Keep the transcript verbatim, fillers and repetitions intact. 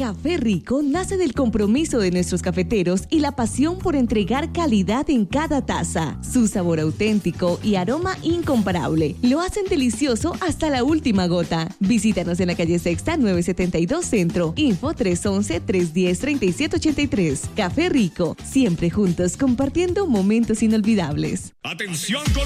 Café Rico nace del compromiso de nuestros cafeteros y la pasión por entregar calidad en cada taza. Su sabor auténtico y aroma incomparable lo hacen delicioso hasta la última gota. Visítanos en la calle Sexta nueve setenta y dos Centro. Info tres once, tres diez, treinta y siete ochenta y tres. Café Rico, siempre juntos compartiendo momentos inolvidables. Atención.